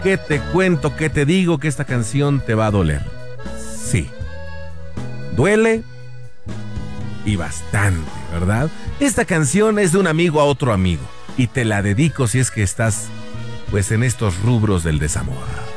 ¿Qué te cuento? ¿Qué te digo? Que esta canción te va a doler. Sí. Duele y bastante, ¿verdad? Esta canción es de un amigo a otro amigo y te la dedico si es que estás, pues, en estos rubros del desamor.